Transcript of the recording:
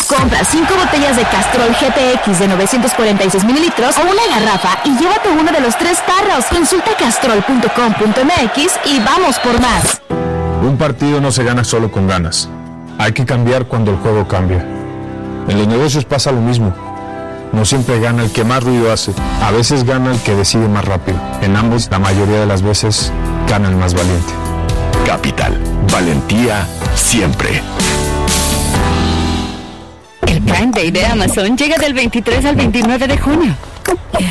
Compra 5 botellas de Castrol GTX de 946 mililitros o una garrafa y llévate uno de los 3 tarros. Consulta castrol.com.mx y vamos por más. Un partido no se gana solo con ganas. Hay que cambiar cuando el juego cambia. En los negocios pasa lo mismo. No siempre gana el que más ruido hace. A veces gana el que decide más rápido. En ambos, la mayoría de las veces, gana el más valiente. Capital. Valentía siempre. El Prime Day de Amazon llega del 23 al 29 de junio.